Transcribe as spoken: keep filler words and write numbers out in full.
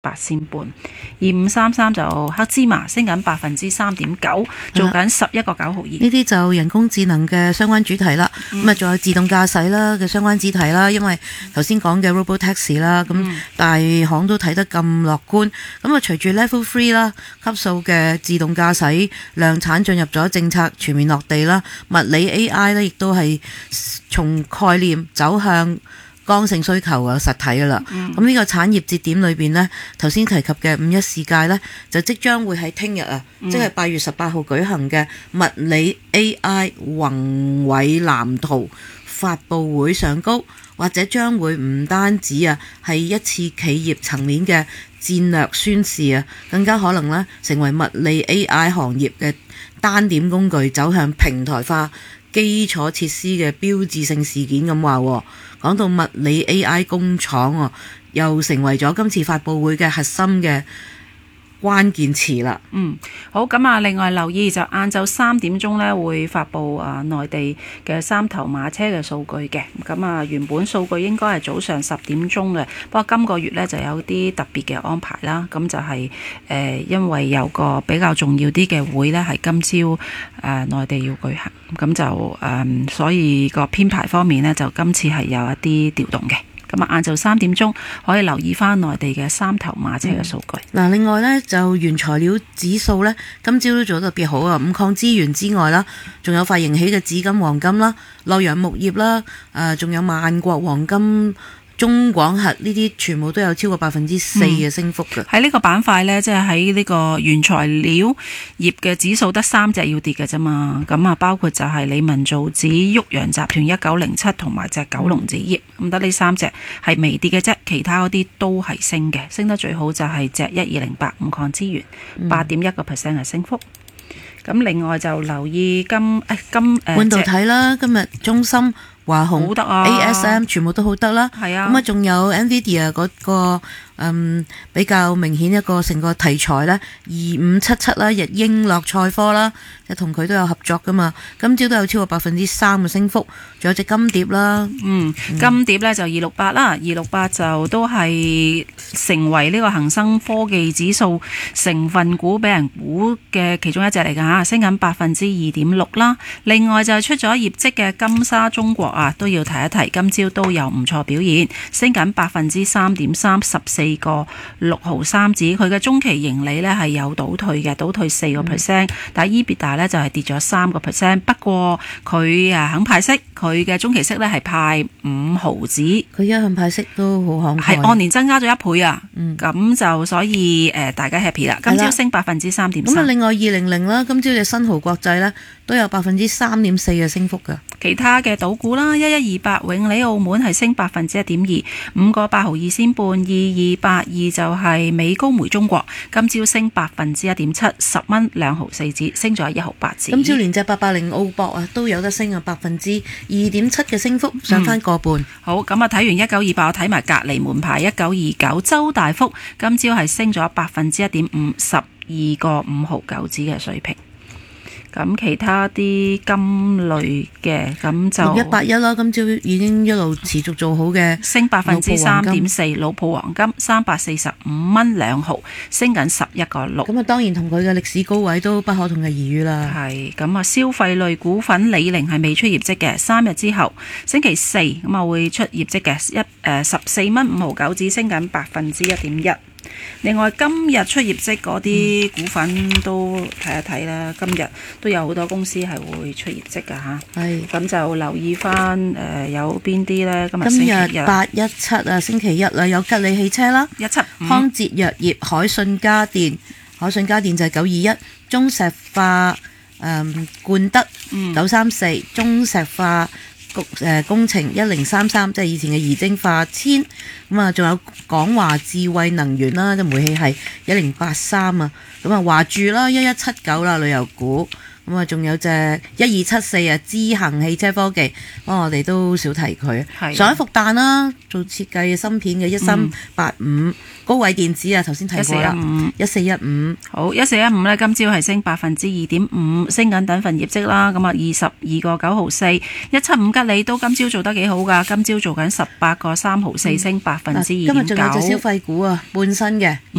八仙半。二五三三就黑芝麻升緊百分之三點九，做緊十一個九毫二。 呢啲就人工智能嘅相關主題啦，咁啊仲有自動駕駛啦嘅相關主題啦，因為頭先講嘅 Robotaxi 啦，咁大行都睇得咁樂觀，咁啊隨住 Level Three 啦級數嘅自動駕駛量產進入咗政策全面落地啦，物理 A I 呢亦都係從概念走向剛性需求嘅實體噶啦，咁呢、嗯、個產業節點裏邊呢，頭先提及嘅五一世界呢，就即將會喺聽日啊，嗯、即係八月十八號舉行嘅物理 A I 宏偉藍圖發佈會上高，或者將會唔單止啊係一次企業層面嘅戰略宣示啊，更加可能呢成為物理 A I 行業嘅單點工具走向平台化基礎設施嘅標誌性事件咁話。講到物理 A I 工廠喎，又成為咗今次發佈會嘅核心嘅關鍵詞啦。 嗯，好，咁啊，另外留意就晏晝三點鐘咧會發佈啊內地嘅三頭馬車嘅數據嘅。咁啊，原本數據應該係早上十點鐘嘅，不過今個月咧就有啲特別嘅安排啦。咁就係、是、誒、呃，因為有個比較重要啲嘅會咧係今朝誒、呃、內地要舉行，咁就誒、呃，所以個編排方面咧就今次係有一啲調動嘅。咁啊，晏晝三點鐘可以留意翻內地嘅三頭馬車嘅數據。 嗱、嗯，另外呢，就原材料指數呢，今朝都做得特別好啊！五礦資源之外啦，仲有發型起嘅紫金黃金啦、洛陽木業啦，誒、呃，仲有萬國黃金、中廣核呢啲，全部都有超過百分之四嘅升幅嘅。 喺呢、嗯、個板塊呢，即係喺呢個原材料業嘅指數得三隻要跌嘅啫嘛。咁啊，包括就係理文造紙、旭陽集團一九零七同埋隻九龍紙業，咁得呢三隻係微跌嘅啫，其他嗰啲都係升嘅。升得最好就係隻一二零八五礦資源，八點一個 percent 嘅升幅。咁另外就留意金誒、哎、金誒、呃、 半導體啦，今日中芯、華虹、 好得啊 A S M 全部都好得啦。 係啊， 咁啊仲有 Nvidia 嗰、那個。嗯，比較明顯一個成個題材咧，二五七七啦，日英樂賽科啦，就同佢都有合作噶嘛。今朝都有超過百分之三嘅升幅，仲有隻金蝶啦。嗯， 金蝶咧就二六八啦，二六八就都係成為呢個恒生科技指數成分股俾人估嘅其中一隻嚟㗎嚇，升緊百分之二點六啦。另外就係出咗業績嘅金沙中國啊，都要提一提，今朝都有唔錯表現，升緊百分之三點三，十四個六毫三子，佢嘅中期盈利呢係有倒退嘅，倒退四個 percent， 但係 EBITDA 呢就係跌咗三個 percent。不過佢啊肯派息，佢嘅中期息呢係派五毫子， 佢一向派息都好慷慨， 係按年增加咗一倍啊。咁、嗯、就所以誒、呃、大家 happy 啦。今朝升百分之三點三。咁啊， 另外二零零啦，今朝嘅新濠國際呢都有百分之三點四嘅升幅㗎。 其他嘅賭股啦，一一二八永利澳門係升百分之一點二，五個八毫二仙半，二二八二就係美高梅中國，今朝升百分之一點七，十蚊兩毫四子，升咗一毫八子。 今朝連隻八八零澳博啊都有得升啊，百分之二點七嘅升幅，上翻個半。 嗯、好，咁啊睇完一九二八，我睇埋隔離門牌一九二九周大福，今朝係升咗百分之一點五，十二個五毫九子嘅水平。咁其他啲金類嘅咁就一八一啦，今朝已經一路持續做好嘅， 升百分之三點四，老普黃金三百四十五蚊兩毫，升緊十一個六。 咁啊，當然同佢嘅歷史高位都不可同日而語啦。 係咁啊，消費類股份李寧係未出業績嘅，三日之後星期四咁啊會出業績嘅，一誒十四蚊五毫九，只升緊百分之一點一。另外今日出業績嗰啲股份都睇一睇啦，今日都有好多公司係會出業績㗎吓。係咁就留意翻誒、呃、有邊啲呢？今日星期日今日八一七啊，星期一啦，有吉利汽車啦，一七五康哲藥業、海信家電、海信家電就係九二一，中石化誒冠德九三四，中石化。誒工程一零三三，即係以前嘅儀征化纖，咁啊仲有港華智慧能源啦，即係煤氣係一零八三啊，咁啊華住啦一一七九啦旅遊股，咁啊仲有隻一二七四啊知行汽車科技，不過我哋都少提佢。上海復旦啦，做設計芯片嘅一三八五，高偉電子啊頭先提過啦，一四一五， 好一四一五咧，今朝係升百分之二點五，升緊等份業績啦，咁啊二十二個九毫四，一七五吉利都今朝做得幾好噶，今朝做緊十八個三毫四，升百分之二點九。今日仲有隻消費股啊，半新嘅。